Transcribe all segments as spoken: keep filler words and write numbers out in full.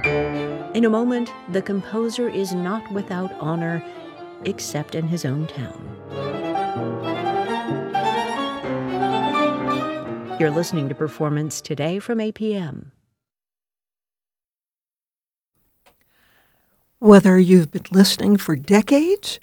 In a moment, the composer is not without honor, except in his own town. You're listening to Performance Today from A P M. Whether you've been listening for decades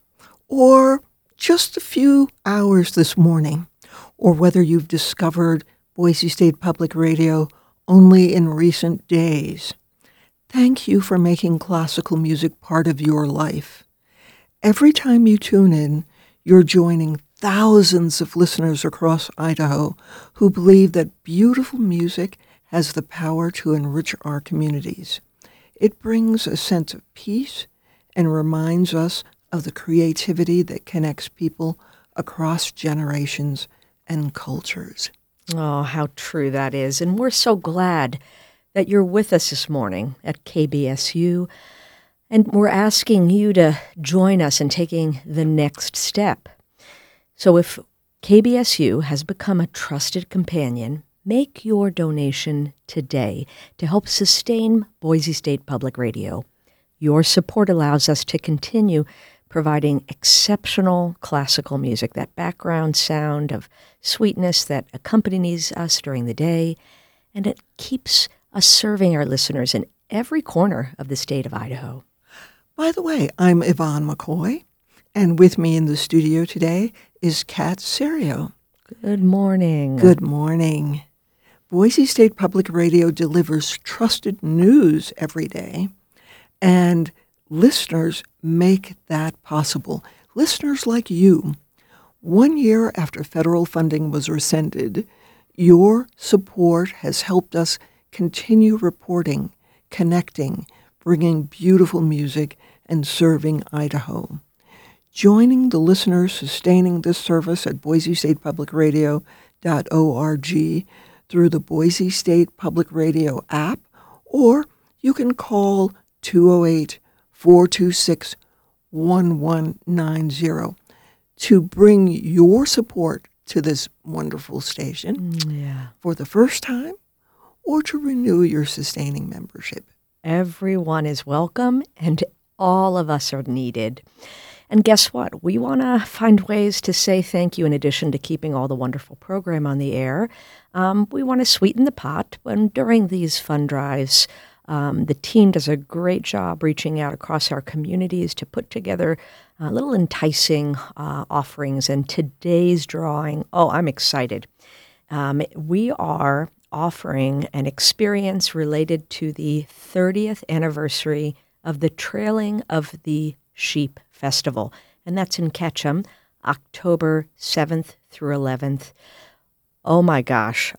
or just a few hours this morning, or whether you've discovered Boise State Public Radio only in recent days, thank you for making classical music part of your life. Every time you tune in, you're joining thousands of listeners across Idaho who believe that beautiful music has the power to enrich our communities. It brings a sense of peace and reminds us of the creativity that connects people across generations and cultures. Oh, how true that is. And we're so glad that you're with us this morning at K B S U. And we're asking you to join us in taking the next step. So if K B S U has become a trusted companion, make your donation today to help sustain Boise State Public Radio. Your support allows us to continue providing exceptional classical music, that background sound of sweetness that accompanies us during the day, and it keeps us serving our listeners in every corner of the state of Idaho. By the way, I'm Yvonne McCoy, and with me in the studio today is Kat Serio. Good morning. Good morning. Boise State Public Radio delivers trusted news every day, and listeners make that possible. Listeners like you. One year after federal funding was rescinded, your support has helped us continue reporting, connecting, bringing beautiful music, and serving Idaho. Joining the listeners sustaining this service at boise state public radio dot org through the Boise State Public Radio app, or you can call two oh eight, four two six, one one nine zero to bring your support to this wonderful station Mm, yeah. for the first time or to renew your sustaining membership. Everyone is welcome, and all of us are needed. And guess what? We want to find ways to say thank you in addition to keeping all the wonderful program on the air. Um, we want to sweeten the pot when during these fund drives. Um, the team does a great job reaching out across our communities to put together uh, little enticing uh, offerings. And today's drawing, oh, I'm excited. Um, we are offering an experience related to the thirtieth anniversary of the Trailing of the Sheep Festival, and that's in Ketchum, October seventh through eleventh. Oh my gosh.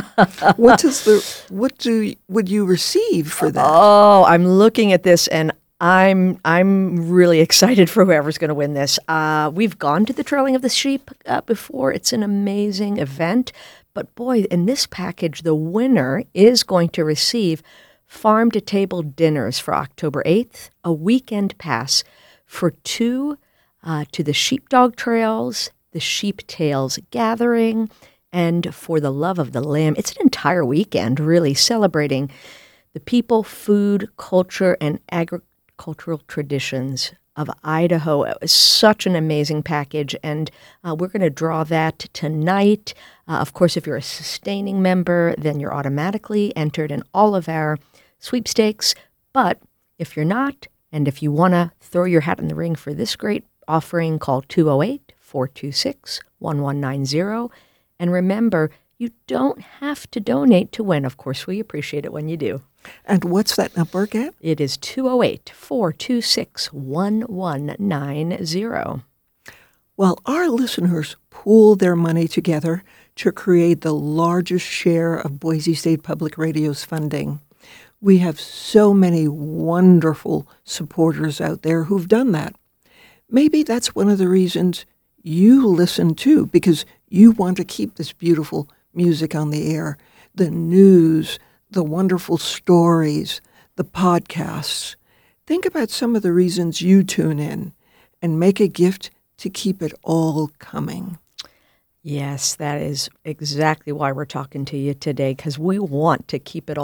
What does the what do would you receive for that? Oh, I'm looking at this and I'm I'm really excited for whoever's going to win this. Uh, we've gone to the Trailing of the Sheep uh, before. It's an amazing event. But boy, in this package, the winner is going to receive farm-to-table dinners for October eighth, a weekend pass for two uh, to the Sheepdog Trails, the Sheep Tails Gathering, and For the Love of the Lamb. It's an entire weekend, really, celebrating the people, food, culture, and agricultural traditions of Idaho. It was such an amazing package, and uh, we're going to draw that tonight. Uh, of course, if you're a sustaining member, then you're automatically entered in all of our sweepstakes. But if you're not, and if you want to throw your hat in the ring for this great offering, call two oh eight, four two six, one one nine zero. And remember, you don't have to donate to win. Of course, we appreciate it when you do. And what's that number again? It is two oh eight, four two six, one one nine zero. Well, our listeners pool their money together to create the largest share of Boise State Public Radio's funding. We have so many wonderful supporters out there who've done that. Maybe that's one of the reasons you listen too, because you want to keep this beautiful music on the air, the news, the wonderful stories, the podcasts. Think about some of the reasons you tune in and make a gift to keep it all coming. Yes, that is exactly why we're talking to you today, because we want to keep it all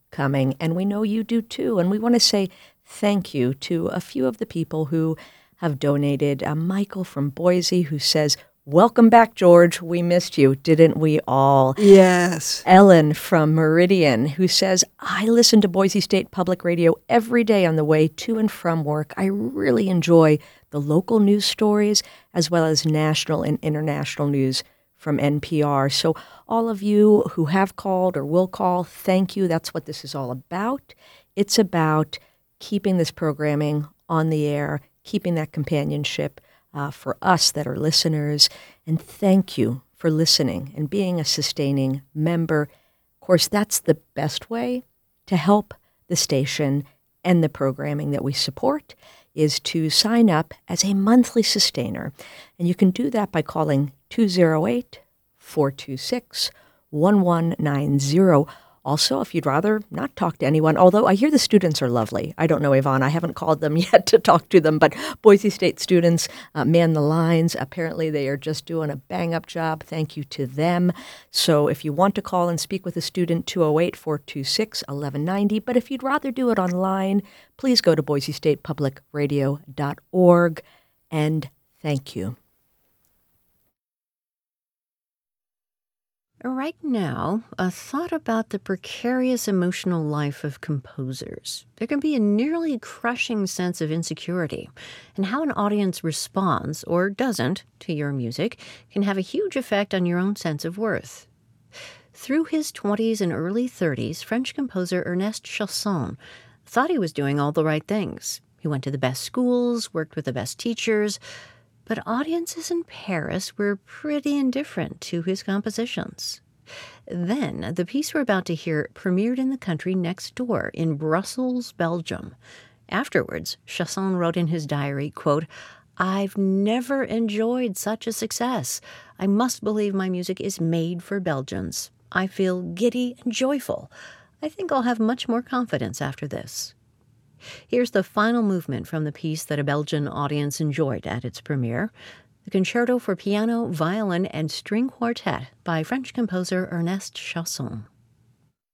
coming, and we know you do too. And we want to say thank you to a few of the people who have donated. Uh, Michael from Boise, who says, "Welcome back, George. We missed you, didn't we all?" Yes. Ellen from Meridian, who says, "I listen to Boise State Public Radio every day on the way to and from work. I really enjoy the local news stories as well as national and international news from N P R." So all of you who have called or will call, thank you. That's what this is all about. It's about keeping this programming on the air, keeping that companionship uh, for us that are listeners. And thank you for listening and being a sustaining member. Of course, that's the best way to help the station and the programming that we support, is to sign up as a monthly sustainer. And you can do that by calling two oh eight, four two six, one one nine zero. Also, if you'd rather not talk to anyone, although I hear the students are lovely. I don't know, Yvonne, I haven't called them yet to talk to them, but Boise State students uh, man the lines. Apparently, they are just doing a bang-up job. Thank you to them. So if you want to call and speak with a student, two oh eight, four two six, one one nine zero. But if you'd rather do it online, please go to boise state public radio dot org, and thank you. Right now, a thought about the precarious emotional life of composers. There can be a nearly crushing sense of insecurity, and how an audience responds or doesn't to your music can have a huge effect on your own sense of worth. Through his twenties and early thirties, French composer Ernest Chausson thought he was doing all the right things. He went to the best schools, worked with the best teachers, but audiences in Paris were pretty indifferent to his compositions. Then, the piece we're about to hear premiered in the country next door, in Brussels, Belgium. Afterwards, Chausson wrote in his diary, quote, "I've never enjoyed such a success. I must believe my music is made for Belgians. I feel giddy and joyful. I think I'll have much more confidence after this." Here's the final movement from the piece that a Belgian audience enjoyed at its premiere, the Concerto for Piano, Violin, and String Quartet by French composer Ernest Chausson.